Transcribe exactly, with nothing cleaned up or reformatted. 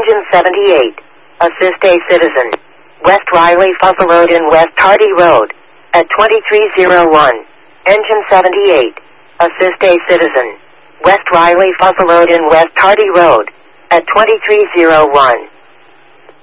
Engine seventy-eight. Assist a citizen. West Riley Fuzzy Road and West Hardy Road. At twenty-three oh one. Engine seventy-eight. Assist a citizen. West Riley Fuzzy Road and West Hardy Road. At twenty-three oh one.